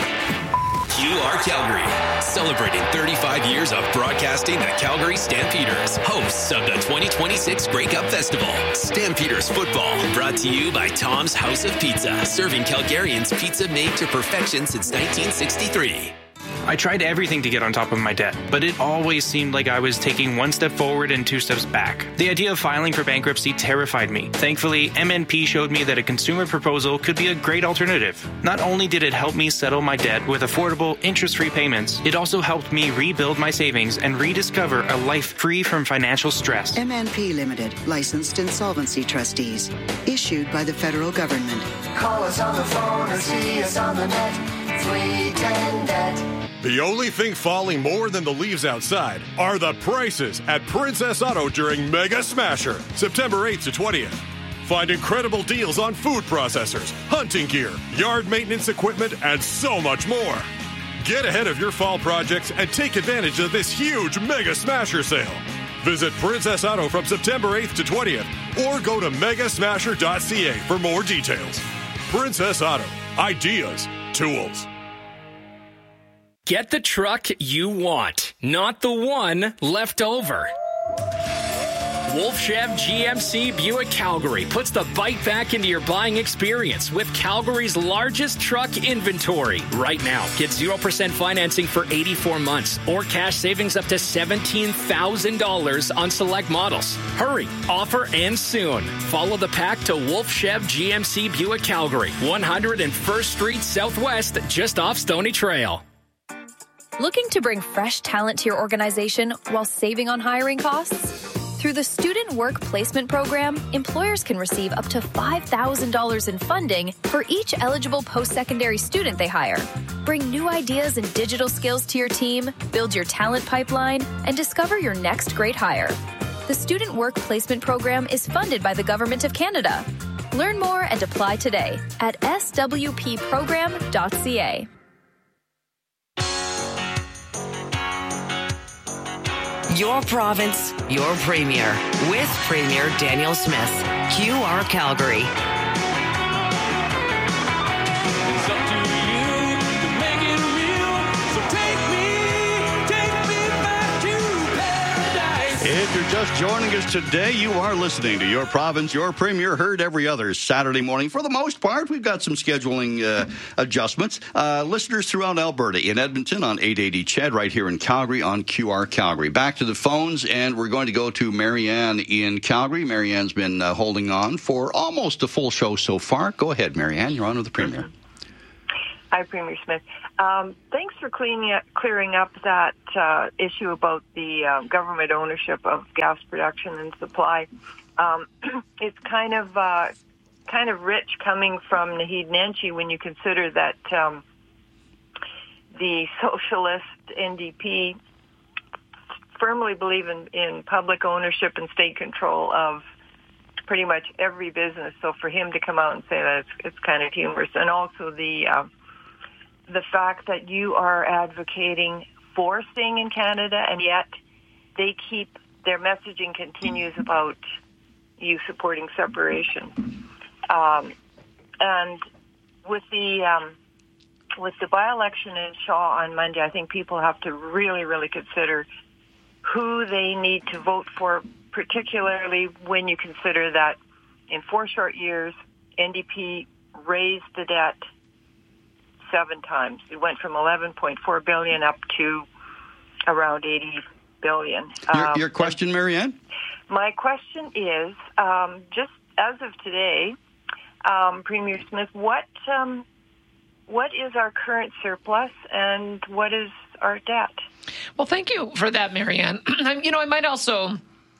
Q R Calgary, celebrating thirty-five years of broadcasting the Calgary Stampeders, hosts of the twenty twenty-six Grey Cup Festival. Stampeders football, brought to you by Tom's House of Pizza, serving Calgarians pizza made to perfection since nineteen sixty-three. I tried everything to get on top of my debt, but it always seemed like I was taking one step forward and two steps back. The idea of filing for bankruptcy terrified me. Thankfully, M N P showed me that a consumer proposal could be a great alternative. Not only did it help me settle my debt with affordable, interest-free payments, it also helped me rebuild my savings and rediscover a life free from financial stress. M N P Limited, licensed insolvency trustees, issued by the federal government. Call us on the phone or see us on the net, three ten net. The only thing falling more than the leaves outside are the prices at Princess Auto during Mega Smasher, September eighth to twentieth. Find incredible deals on food processors, hunting gear, yard maintenance equipment, and so much more. Get ahead of your fall projects and take advantage of this huge Mega Smasher sale. Visit Princess Auto from September eighth to twentieth or go to mega smasher dot c a for more details. Princess Auto. Ideas. Tools. Get the truck you want, not the one left over. Wolf Chev G M C Buick Calgary puts the bite back into your buying experience with Calgary's largest truck inventory. Right now, get zero percent financing for eighty-four months or cash savings up to seventeen thousand dollars on select models. Hurry, offer ends soon. Follow the pack to Wolf Chev G M C Buick Calgary, one hundred first Street Southwest, just off Stony Trail. Looking to bring fresh talent to your organization while saving on hiring costs? Through the Student Work Placement Program, employers can receive up to five thousand dollars in funding for each eligible post-secondary student they hire. Bring new ideas and digital skills to your team, build your talent pipeline, and discover your next great hire. The Student Work Placement Program is funded by the Government of Canada. Learn more and apply today at s w p program dot c a. Your province, your premier. With Premier Daniel Smith. Q R Calgary. It's up to you to make it real. So take me, take me back to paradise. If you're just joining us today, you are listening to Your Province, Your Premier, heard every other Saturday morning. For the most part, we've got some scheduling uh, adjustments. Uh, listeners throughout Alberta, in Edmonton on eight eighty C H E D, right here in Calgary on Q R Calgary. Back to the phones, and we're going to go to Marianne in Calgary. Marianne's been uh, holding on for almost a full show so far. Go ahead, Marianne. You're on with the Premier. Hi, Premier Smith. Um, thanks for cleaning up, clearing up that uh, issue about the uh, government ownership of gas production and supply. Um, it's kind of uh, kind of rich coming from Naheed Nenshi when you consider that um, the socialist N D P firmly believe in, in public ownership and state control of pretty much every business. So for him to come out and say that, it's, it's kind of humorous. And also the uh, the fact that you are advocating for staying in Canada, and yet they keep, their messaging continues about you supporting separation. Um, and with the um, with the by-election in Shaw on Monday, I think people have to really, really consider who they need to vote for, particularly when you consider that in four short years, N D P raised the debt seven times. It went from eleven point four billion dollars up to around eighty billion dollars. Your, um, your question, Marianne? My question is, um, just as of today, um, Premier Smith, what um, what is our current surplus and what is our debt? Well, thank you for that, Marianne. You know, I might also,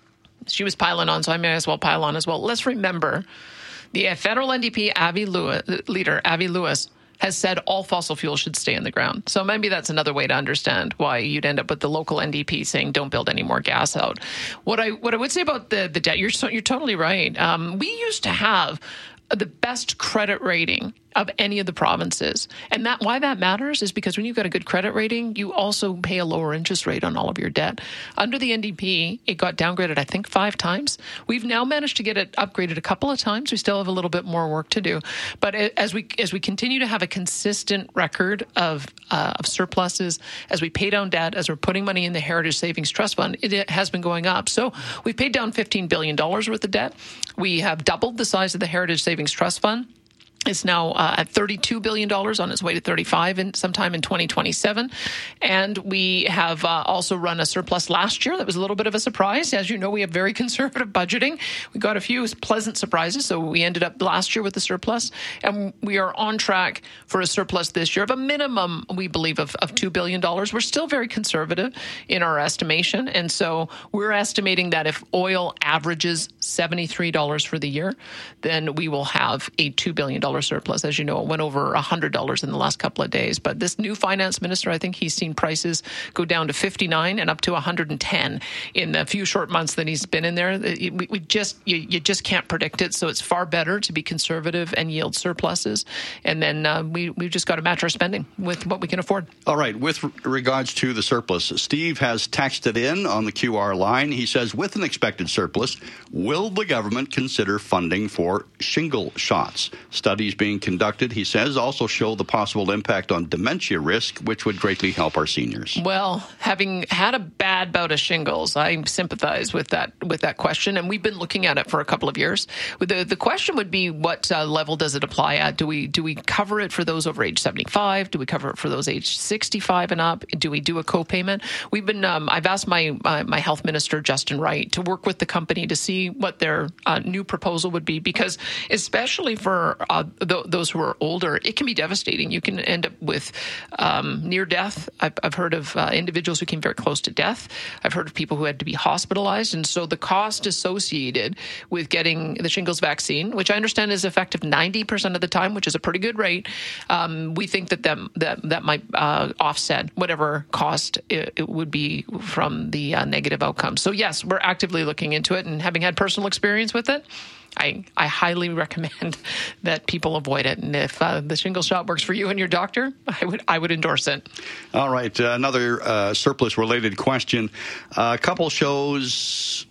she was piling on, so I may as well pile on as well. Let's remember the federal N D P Avi Lewis, leader, Avi Lewis, has said all fossil fuels should stay in the ground. So maybe that's another way to understand why you'd end up with the local N D P saying don't build any more gas out. What I what I would say about the, the debt, you're so, you're totally right. Um, we used to have the best credit rating of any of the provinces. And that why that matters is because when you've got a good credit rating, you also pay a lower interest rate on all of your debt. Under the N D P, it got downgraded, I think, five times. We've now managed to get it upgraded a couple of times. We still have a little bit more work to do. But as we as we continue to have a consistent record of uh, of surpluses, as we pay down debt, as we're putting money in the Heritage Savings Trust Fund, it, it has been going up. So we've paid down fifteen billion dollars worth of debt. We have doubled the size of the Heritage Savings Trust Fund. It's now uh, at thirty-two billion dollars, on its way to thirty-five in sometime in twenty twenty-seven. And we have uh, also run a surplus last year. That was a little bit of a surprise. As you know, we have very conservative budgeting. We got a few pleasant surprises. So we ended up last year with a surplus. And we are on track for a surplus this year of a minimum, we believe, of, of two billion dollars. We're still very conservative in our estimation. And so we're estimating that if oil averages seventy-three dollars for the year, then we will have a two billion dollars surplus. As you know, it went over one hundred dollars in the last couple of days. But this new finance minister, I think he's seen prices go down to fifty-nine and up to one hundred ten in the few short months that he's been in there. We, we just you, you just can't predict it. So it's far better to be conservative and yield surpluses. And then uh, we, we've just got to match our spending with what we can afford. All right. With regards to the surplus, Steve has texted in on the Q R line. He says, with an expected surplus, will the government consider funding for shingle shots? Studies being conducted, he says, also show the possible impact on dementia risk, which would greatly help our seniors. Well, having had a bad bout of shingles, I sympathize with that with that question, and we've been looking at it for a couple of years. The the question would be, what uh, level does it apply at? Do we do we cover it for those over age seventy-five? Do we cover it for those age sixty-five and up? Do we do a co-payment? We've been um, I've asked my uh, my health minister, Justin Wright, to work with the company to see what their uh, new proposal would be, because especially for uh, th- those who are older, it can be devastating. You can end up with um, near death. I've, I've heard of uh, individuals who came very close to death. I've heard of people who had to be hospitalized. And so the cost associated with getting the shingles vaccine, which I understand is effective ninety percent of the time, which is a pretty good rate, um, we think that that, that, that might uh, offset whatever cost it, it would be from the uh, negative outcome. So yes, we're actively looking into it, and having had personal experience with it, I, I highly recommend that people avoid it. And if uh, the shingle shot works for you and your doctor, I would I would endorse it. All right. Uh, another uh, surplus-related question. Uh, a couple shows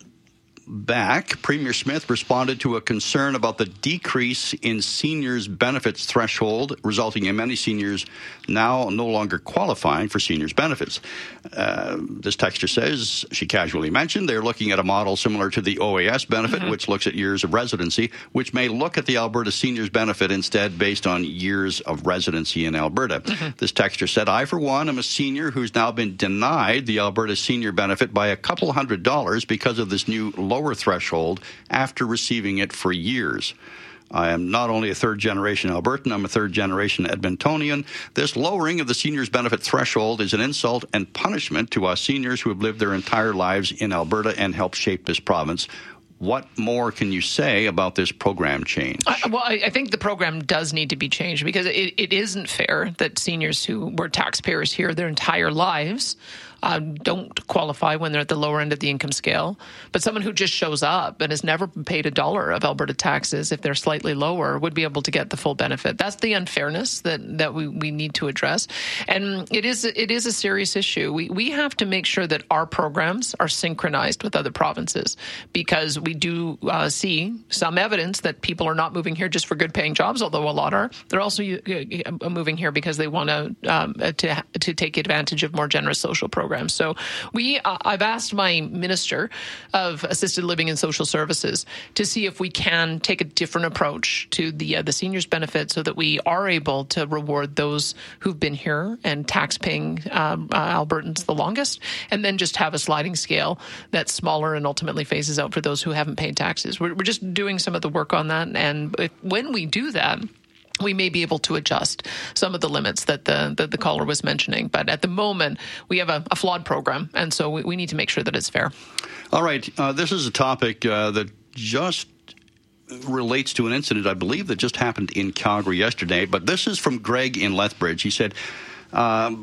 back, Premier Smith responded to a concern about the decrease in seniors' benefits threshold, resulting in many seniors now no longer qualifying for seniors' benefits. Uh, this texter says, she casually mentioned, they're looking at a model similar to the O A S benefit, mm-hmm. which looks at years of residency, which may look at the Alberta seniors' benefit instead based on years of residency in Alberta. Mm-hmm. This texter said, I, for one, am a senior who's now been denied the Alberta senior benefit by a couple hundred dollars because of this new lower threshold after receiving it for years. I am not only a third-generation Albertan, I'm a third-generation Edmontonian. This lowering of the seniors' benefit threshold is an insult and punishment to us seniors who have lived their entire lives in Alberta and helped shape this province. What more can you say about this program change? I, well, I, I think the program does need to be changed because it, it isn't fair that seniors who were taxpayers here their entire lives Uh, don't qualify when they're at the lower end of the income scale. But someone who just shows up and has never paid a dollar of Alberta taxes, if they're slightly lower, would be able to get the full benefit. That's the unfairness that, that we, we need to address. And it is it is a serious issue. We, we have to make sure that our programs are synchronized with other provinces because we do uh, see some evidence that people are not moving here just for good-paying jobs, although a lot are. They're also uh, moving here because they want to um, to to take advantage of more generous social programs. So we, uh, I've asked my Minister of Assisted Living and Social Services to see if we can take a different approach to the uh, the seniors benefit so that we are able to reward those who've been here and tax-paying um, uh, Albertans the longest, and then just have a sliding scale that's smaller and ultimately phases out for those who haven't paid taxes. We're, we're just doing some of the work on that, and if, when we do that, we may be able to adjust some of the limits that the that the caller was mentioning. But at the moment, we have a, a flawed program, and so we, we need to make sure that it's fair. All right. Uh, this is a topic uh, that just relates to an incident, I believe, that just happened in Calgary yesterday. But this is from Greg in Lethbridge. He said, um,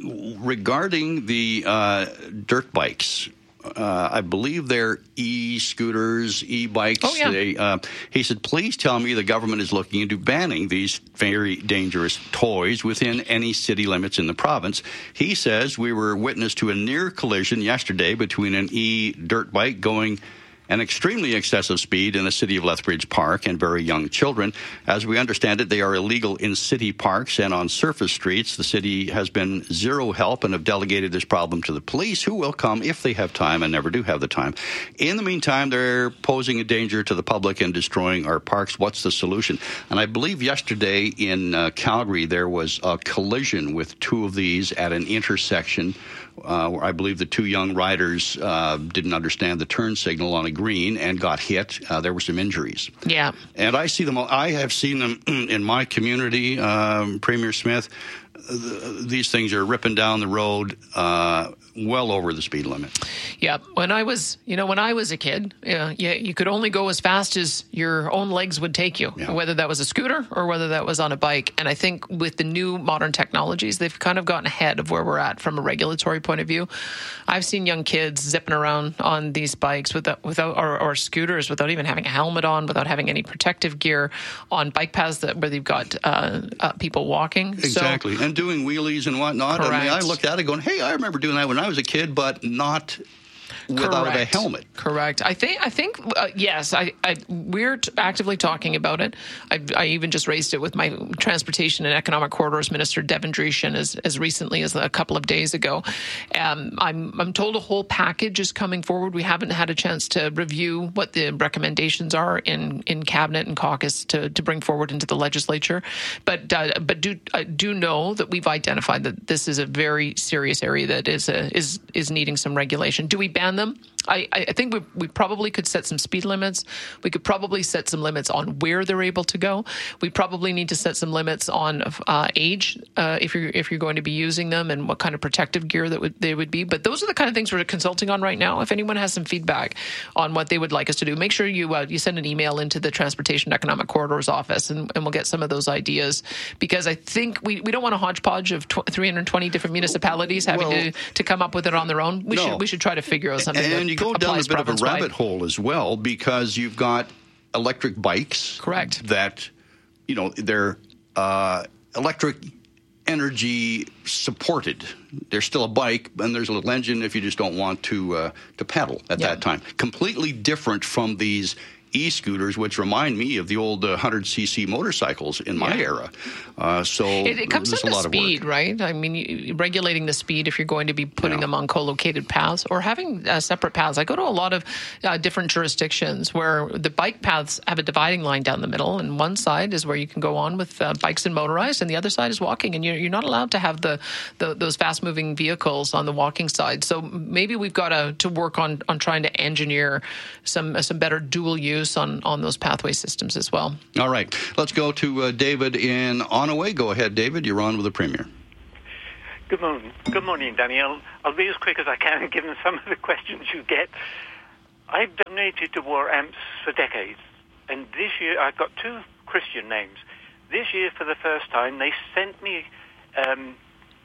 regarding the uh, dirt bikes, Uh, I believe they're e-scooters, e-bikes. Oh, yeah. They, uh, he said, please tell me the government is looking into banning these very dangerous toys within any city limits in the province. He says we were witness to a near collision yesterday between an e-dirt bike going an extremely excessive speed in the city of Lethbridge Park and very young children. As we understand it, they are illegal in city parks and on surface streets. The city has been zero help and have delegated this problem to the police, who will come if they have time and never do have the time. In the meantime, they're posing a danger to the public and destroying our parks. What's the solution? And I believe yesterday in uh, Calgary, there was a collision with two of these at an intersection Uh, where I believe the two young riders uh, didn't understand the turn signal on a green and got hit. Uh, there were some injuries. Yeah. And I see them, I have seen them in my community, um, Premier Smith. Uh, these things are ripping down the road uh, well over the speed limit. Yeah. When I was, you know, when I was a kid, uh, you, you could only go as fast as your own legs would take you, yeah. whether that was a scooter or whether that was on a bike. And I think with the new modern technologies, they've kind of gotten ahead of where we're at from a regulatory point of view. I've seen young kids zipping around on these bikes without, without or, or scooters without even having a helmet on, without having any protective gear, on bike paths that where they've got uh, uh, people walking. Exactly. So, and doing wheelies and whatnot. Correct. I mean, I looked at it going, hey, I remember doing that when I was a kid, but not without Correct. a helmet. Correct. I think, I think, uh, yes, I, I, we're t- actively talking about it. I, I even just raised it with my Transportation and Economic Corridors Minister, Devin Dreeshen, as, as recently as a couple of days ago. Um, I'm, I'm told a whole package is coming forward. We haven't had a chance to review what the recommendations are in, in Cabinet and caucus to, to bring forward into the legislature. But, uh, but do, I do know that we've identified that this is a very serious area that is, a, is, is needing some regulation. Do we ban them? I, I think we, we probably could set some speed limits. We could probably set some limits on where they're able to go. We probably need to set some limits on uh, age uh, if you're if you're going to be using them and what kind of protective gear that would they would be. But those are the kind of things we're consulting on right now. If anyone has some feedback on what they would like us to do, make sure you uh, you send an email into the Transportation Economic Corridors office, and, and we'll get some of those ideas, because I think we, we don't want a hodgepodge of tw- three hundred twenty different municipalities having well, to, to come up with it on their own. We no. should we should try to figure out something. And that you go down a bit of a rabbit hole as well, because you've got electric bikes. Correct. That, you know, they're uh, electric energy supported. There's still a bike, and there's a little engine if you just don't want to uh, to pedal at Yeah. that time. Completely different from these e-scooters, which remind me of the old uh, one hundred c c motorcycles in my Yeah. era. Uh, so It, it comes there's down a lot to of work. speed, right? I mean, you, regulating the speed if you're going to be putting them on co-located paths or having uh, separate paths. I go to a lot of uh, different jurisdictions where the bike paths have a dividing line down the middle, and one side is where you can go on with uh, bikes and motorized, and the other side is walking, and you're, you're not allowed to have the, the those fast-moving vehicles on the walking side. So maybe we've got to, to work on, on trying to engineer some uh, some better dual use on, on those pathway systems as well. All right. Let's go to uh, David in Onaway. Go ahead, David. You're on with the Premier. Good morning. Good morning, Danielle. I'll be as quick as I can, given some of the questions you get. I've donated to War Amps for decades, and this year I've got two Christian names. This year, for the first time, they sent me um,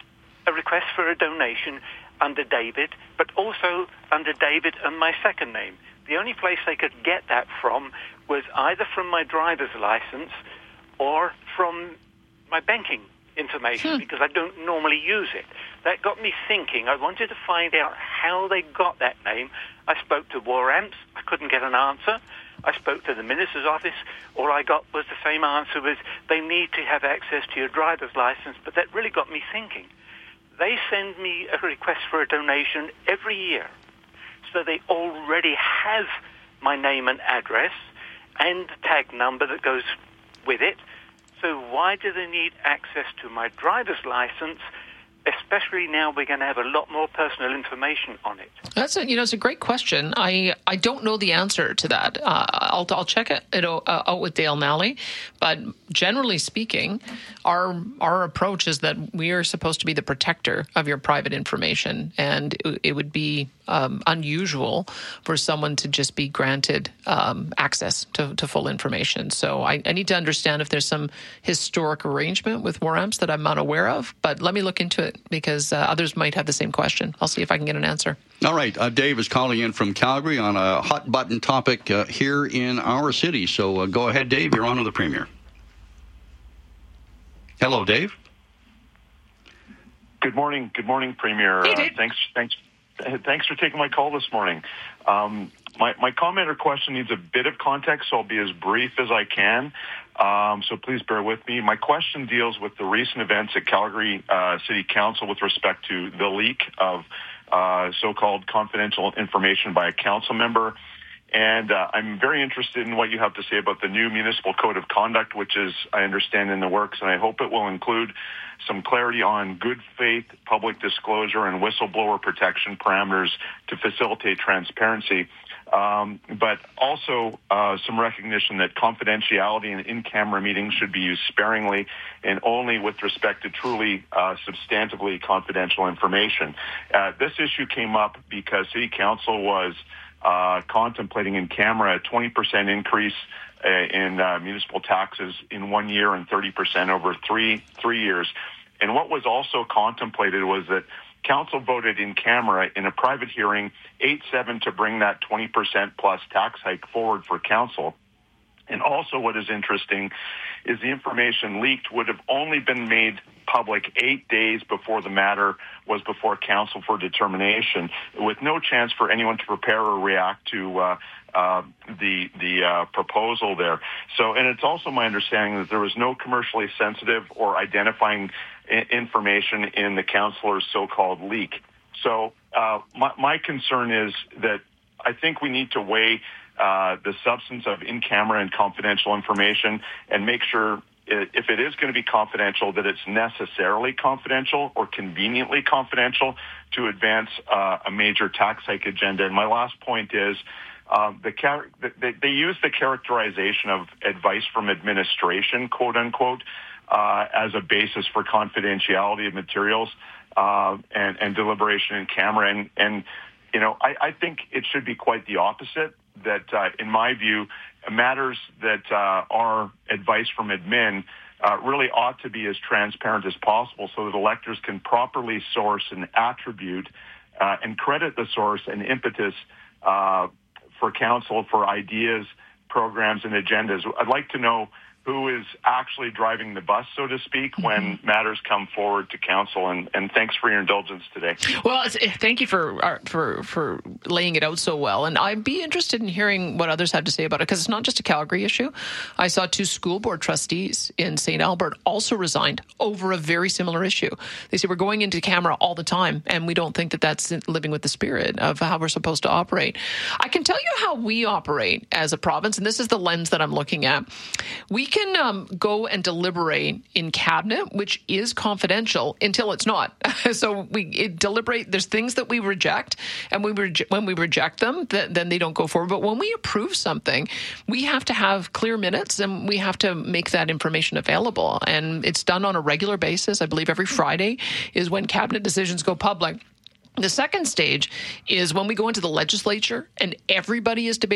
a request for a donation under David, but also under David and my second name. The only place they could get that from was either from my driver's license or from my banking information, because I don't normally use it. That got me thinking. I wanted to find out how they got that name. I spoke to War Amps. I couldn't get an answer. I spoke to the minister's office. All I got was the same answer, was they need to have access to your driver's license. But that really got me thinking. They send me a request for a donation every year. So they already have my name and address and the tag number that goes with it. So why do they need access to my driver's license, especially now we're going to have a lot more personal information on it? That's a, you know, it's a great question. I, I don't know the answer to that. Uh, I'll I'll check it, it uh, out with Dale Nally, but generally speaking, our our approach is that we are supposed to be the protector of your private information, and it, it would be um, unusual for someone to just be granted um, access to, to full information. So I, I need to understand if there's some historic arrangement with War Amps that I'm unaware of, but let me look into it, because uh, others might have the same question. I'll see if I can get an answer. All right. Uh, Dave is calling in from Calgary on a hot-button topic uh, here in our city. So uh, go ahead, Dave. You're on with the Premier. Hello, Dave. Good morning. Good morning, Premier. Hey, uh, Dave. thanks, thanks, thanks for taking my call this morning. Um, my, my comment or question needs a bit of context, so I'll be as brief as I can. Um, so please bear with me. My question deals with the recent events at Calgary uh, City Council with respect to the leak of uh, so-called confidential information by a council member. And uh, I'm very interested in what you have to say about the new municipal code of conduct, which is, I understand, in the works, and I hope it will include some clarity on good faith, public disclosure, and whistleblower protection parameters to facilitate transparency. Um, but also uh, some recognition that confidentiality in in-camera meetings should be used sparingly and only with respect to truly uh, substantively confidential information. Uh, this issue came up because City Council was uh, contemplating in camera a twenty percent increase uh, in uh, municipal taxes in one year and thirty percent over three three years. And what was also contemplated was that Council voted in camera in a private hearing eight seven to bring that twenty percent plus tax hike forward for Council. And also what is interesting is the information leaked would have only been made public eight days before the matter was before Council for determination, with no chance for anyone to prepare or react to uh, uh, the the uh, proposal there. So, and it's also my understanding that there was no commercially sensitive or identifying I- information in the councillor's so-called leak. So uh, my, my concern is that I think we need to weigh uh, the substance of in-camera and confidential information and make sure if it is going to be confidential, that it's necessarily confidential or conveniently confidential to advance uh, a major tax hike agenda. And my last point is uh, the char- they, they use the characterization of advice from administration, quote unquote, uh, as a basis for confidentiality of materials uh, and, and deliberation in camera. And, and you know, I, I think it should be quite the opposite. That, uh, in my view, matters that uh, are advice from admin uh, really ought to be as transparent as possible so that electors can properly source and attribute uh, and credit the source and impetus uh, for council for ideas programs and agendas. I'd like to know who is actually driving the bus, so to speak, mm-hmm. when matters come forward to council. And, and thanks for your indulgence today. Well, it's, thank you for uh, for for laying it out so well. And I'd be interested in hearing what others have to say about it, because it's not just a Calgary issue. I saw two school board trustees in Saint Albert also resigned over a very similar issue. They say we're going into camera all the time, and we don't think that that's living with the spirit of how we're supposed to operate. I can tell you how we operate as a province, and this is the lens that I'm looking at. We can um, go and deliberate in cabinet, which is confidential until it's not. So we it deliberate. There's things that we reject, and we reje- when we reject them, th- then they don't go forward. But when we approve something, we have to have clear minutes, and we have to make that information available. And it's done on a regular basis. I believe every Friday is when cabinet decisions go public. The second stage is when we go into the legislature and everybody is debating